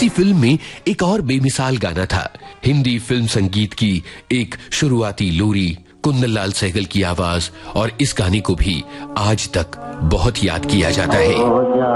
इसी फिल्म में एक और बेमिसाल गाना था। हिंदी फिल्म संगीत की एक शुरुआती लोरी, कुंदन लाल सहगल की आवाज, और इस गाने को भी आज तक बहुत याद किया जाता है।